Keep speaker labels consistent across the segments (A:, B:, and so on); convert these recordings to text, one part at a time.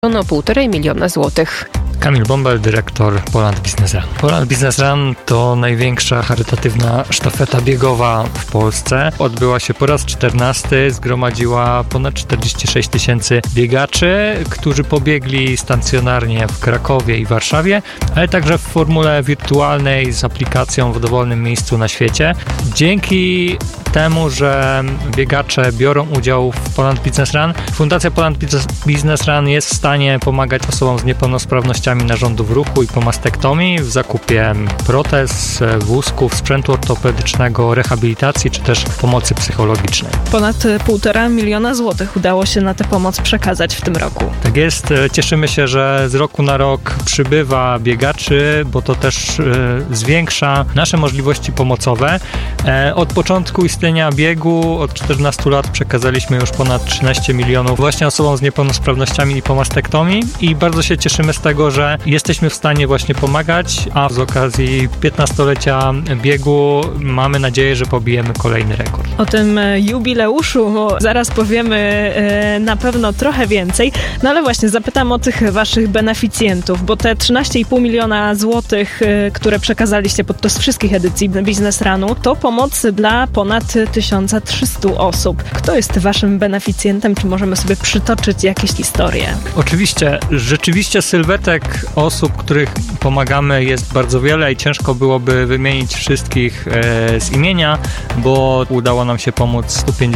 A: o 1,5 miliona złotych.
B: Kamil Bąbel, dyrektor Poland Business Run. Poland Business Run to największa charytatywna sztafeta biegowa w Polsce. Odbyła się po raz 14, zgromadziła ponad 46 000 biegaczy, którzy pobiegli stacjonarnie w Krakowie i Warszawie, ale także w formule wirtualnej z aplikacją w dowolnym miejscu na świecie. Dzięki temu, że biegacze biorą udział w Poland Business Run, Fundacja Poland Business Run jest w stanie pomagać osobom z niepełnosprawnościami narządów ruchu i po mastektomii w zakupie protez, wózków, sprzętu ortopedycznego, rehabilitacji czy też pomocy psychologicznej.
C: Ponad 1,5 miliona złotych udało się na tę pomoc przekazać w tym roku.
B: Tak jest. Cieszymy się, że z roku na rok przybywa biegaczy, bo to też zwiększa nasze możliwości pomocowe. Od początku istnienia biegu, od 14 lat przekazaliśmy już ponad 13 milionów właśnie osobom z niepełnosprawnościami i po mastektomii i bardzo się cieszymy z tego, że jesteśmy w stanie właśnie pomagać, a z okazji 15-lecia biegu mamy nadzieję, że pobijemy kolejny rekord.
C: O tym jubileuszu zaraz powiemy na pewno trochę więcej, no ale właśnie zapytam o tych waszych beneficjentów, bo te 13,5 miliona złotych, które przekazaliście podczas wszystkich edycji Business Runu, to pomoc dla ponad 1300 osób. Kto jest waszym beneficjentem? Czy możemy sobie przytoczyć jakieś historie?
B: Oczywiście. Rzeczywiście sylwetek osób, których pomagamy jest bardzo wiele i ciężko byłoby wymienić wszystkich z imienia, bo udało nam się pomóc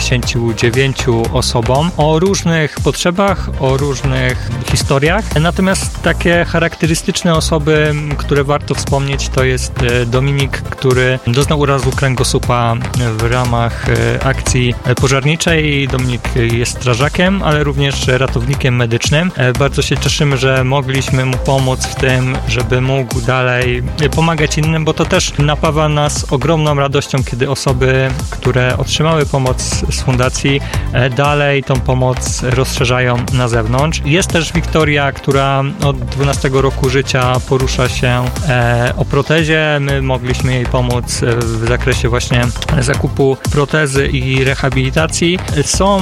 B: 159 osobom o różnych potrzebach, o różnych historiach. Natomiast takie charakterystyczne osoby, które warto wspomnieć, to jest Dominik, który doznał urazu kręgosłupa w ramach akcji pożarniczej. Dominik jest strażakiem, ale również ratownikiem medycznym. Bardzo się cieszymy, że mogliśmy mu pomóc w tym, żeby mógł dalej pomagać innym, bo to też napawa nas ogromną radością, kiedy osoby, które otrzymały pomoc z fundacji, dalej tą pomoc rozszerzają na zewnątrz. Jest też Wiktoria, która od 12 roku życia porusza się o protezie. My mogliśmy jej pomóc w zakresie właśnie zakupu protezy i rehabilitacji. Są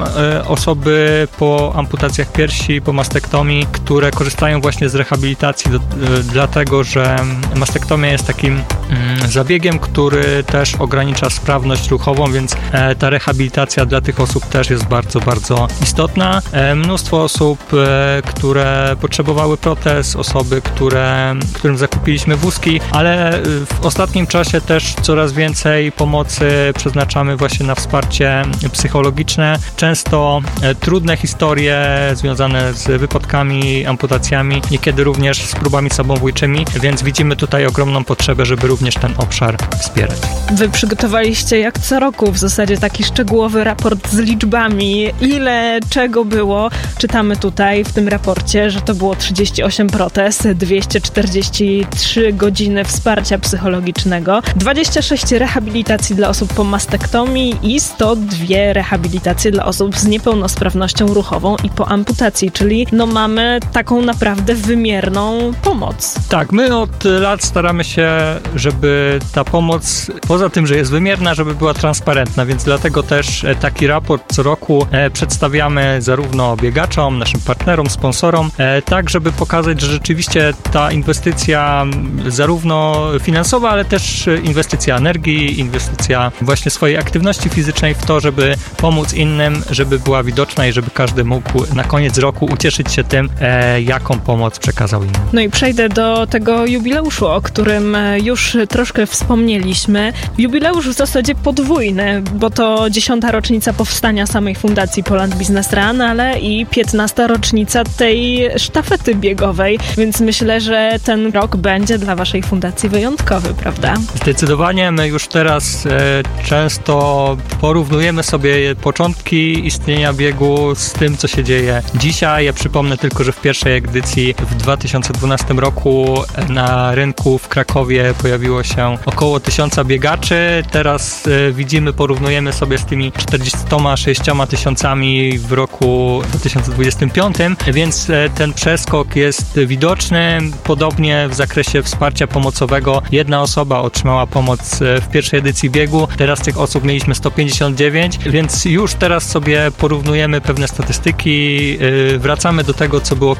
B: osoby po amputacjach piersi, po mastektomii, które korzystają właśnie z rehabilitacji, dlatego że mastektomia jest takim zabiegiem, który też ogranicza sprawność ruchową, więc ta rehabilitacja dla tych osób też jest bardzo, bardzo istotna. Mnóstwo osób, które potrzebowały protez, osoby, którym zakupiliśmy wózki, ale w ostatnim czasie też coraz więcej pomocy przeznaczamy właśnie na wsparcie psychologiczne. Często trudne historie związane z wypadkami, amputacjami, niekiedy również z próbami samobójczymi, więc widzimy tutaj ogromną potrzebę, żeby również ten obszar wspierać.
C: Wy przygotowaliście jak co roku w zasadzie taki szczegółowy raport z liczbami, ile czego było. Czytamy tutaj w tym raporcie, że to było 38 protez, 243 godziny wsparcia psychologicznego, 26 rehabilitacji dla osób po mastektomii i 102 rehabilitacje dla osób z niepełnosprawnością ruchową i po amputacji, czyli mamy taką naprawdę wymierną pomoc.
B: Tak, my od lat staramy się, żeby ta pomoc, poza tym, że jest wymierna, żeby była transparentna, więc dlatego też taki raport co roku przedstawiamy zarówno biegaczom, naszym partnerom, sponsorom, tak, żeby pokazać, że rzeczywiście ta inwestycja zarówno finansowa, ale też inwestycja energii, inwestycja właśnie swojej aktywności fizycznej w to, żeby pomóc innym, żeby była widoczna i żeby każdy mógł na koniec roku ucieszyć się tym, jaką pomoc przekazał innym.
C: No i przejdę do tego jubileuszu, o którym już troszkę wspomnieliśmy. Jubileusz w zasadzie podwójny, bo to 10. rocznica powstania samej Fundacji Poland Business Run, ale i 15. rocznica tej sztafety biegowej, więc myślę, że ten rok będzie dla waszej fundacji wyjątkowy, prawda?
B: Zdecydowanie. My już teraz często porównujemy sobie początki istnienia biegu z tym, co się dzieje dzisiaj. Ja przypomnę tylko, że w pierwszej edycji w 2012 roku na rynku w Krakowie pojawiło pojawiło się około 1000 biegaczy. Teraz porównujemy sobie z tymi 46 tysiącami w roku 2025, więc ten przeskok jest widoczny. Podobnie w zakresie wsparcia pomocowego 1 osoba otrzymała pomoc w pierwszej edycji biegu. Teraz tych osób mieliśmy 159, więc już teraz sobie porównujemy pewne statystyki. Wracamy do tego, co było